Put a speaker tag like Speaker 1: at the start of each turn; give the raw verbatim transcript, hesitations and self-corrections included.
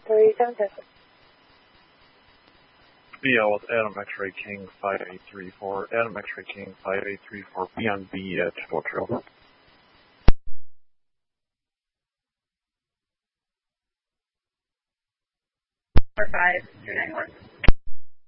Speaker 1: three seven seven.
Speaker 2: B L with Adam X-Ray King five eight three four. Adam X-Ray King five eight three four. Be on B at Chippewa Trail.
Speaker 3: Four five two nine one.